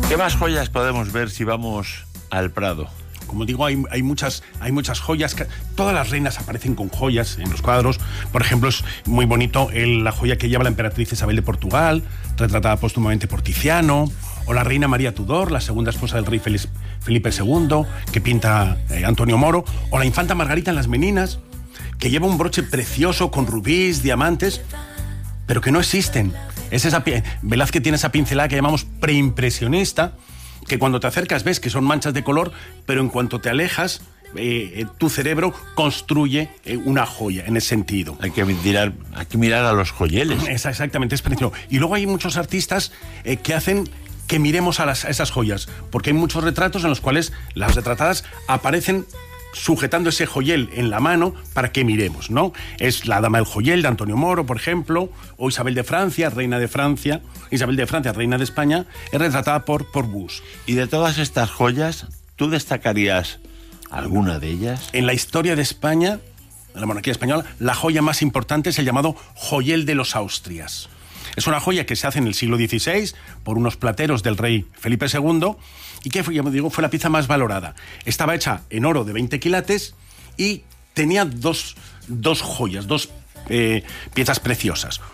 ¿Qué más joyas podemos ver si vamos al Prado? Como digo, hay muchas joyas. Todas las reinas aparecen con joyas en los cuadros. Por ejemplo, es muy bonito la joya que lleva la emperatriz Isabel de Portugal, retratada póstumamente por Tiziano, o la reina María Tudor, la segunda esposa del rey Felipe II, que pinta Antonio Moro, o la infanta Margarita en Las Meninas, que lleva un broche precioso con rubíes, diamantes, pero que no existen. Velázquez tiene esa pincelada que llamamos preimpresionista, que cuando te acercas ves que son manchas de color, pero en cuanto te alejas, tu cerebro construye una joya en ese sentido. Hay que mirar a los joyeles. Exactamente, es precioso. Y luego hay muchos artistas que hacen que miremos a esas joyas, porque hay muchos retratos en los cuales las retratadas aparecen sujetando ese joyel en la mano para que miremos, ¿no? Es la Dama del Joyel de Antonio Moro, por ejemplo, o Isabel de Francia, reina de Francia. Isabel de Francia, reina de España, es retratada por Bus. Y de todas estas joyas, ¿tú destacarías alguna de ellas? En la historia de España, de la monarquía española, la joya más importante es el llamado Joyel de los Austrias. Es una joya que se hace en el siglo XVI por unos plateros del rey Felipe II y que, ya digo, fue la pieza más valorada. Estaba hecha en oro de 20 quilates y tenía dos joyas, dos piezas preciosas.